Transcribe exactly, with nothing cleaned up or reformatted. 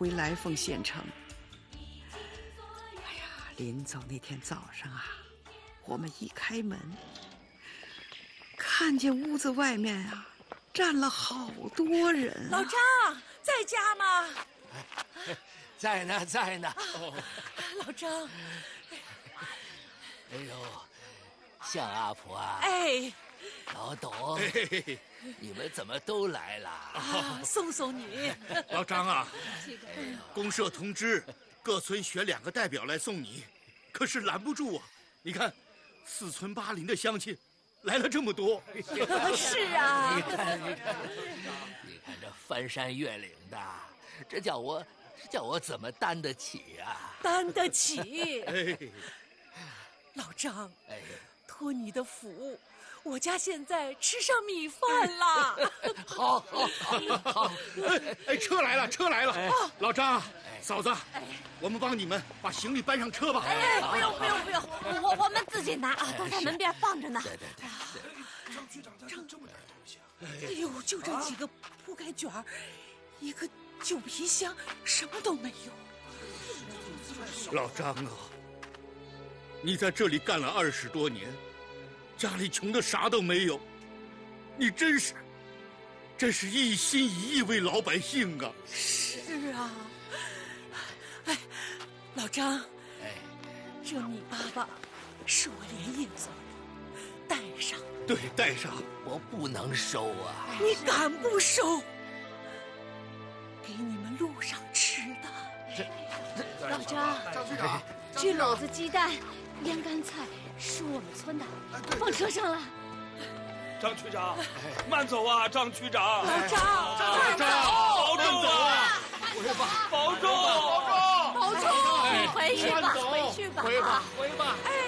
回来凤县城。哎呀，临走那天早上啊，我们一开门，看见屋子外面啊站了好多人、啊。 老张在家吗？ 在呢，在呢。 哦，老张。 哎呦，向阿婆啊！ 哎， 老董，哎、你们怎么都来了？ 啊，送送你。 老张啊，公社通知各村选两个代表来送你，可是拦不住啊！你看，四村八邻的乡亲来了这么多。 是啊， 你看，你看，你看这翻山越岭的，这叫我，这叫我怎么担得起啊？ 担得起。 哎。 老张， 哎， 托你的福，我家现在吃上米饭了。 好，好，好，好！ 哎哎，车来了，车来了！哎、老张，哎、嫂子，哎、我们帮你们把行李搬上车吧。 哎，不用，不用，不用，我我们自己拿啊，都在门边放着呢。 对对对。 张局长家这么点东西啊！ 哎呦，就这几个铺盖卷儿，一个旧皮箱，什么都没有。 老张啊！你在这里干了二十多年，家里穷的啥都没有，你真是，真是一心一意为老百姓啊！ 是啊，哎，老张， 哎， 这米粑粑是我连夜做的，带上。 对，带上。 我不能收啊！ 你敢不收？给你们路上吃的。 这， 这老张， 张局长， 这篓子鸡蛋。腌干菜是我们村的，放车上了。 张区长，慢走啊，张区长。 老张， 老张，保重啊！ 回吧， 保重，保重， 保重。你回去吧，回去吧， 回吧，回吧。 哎。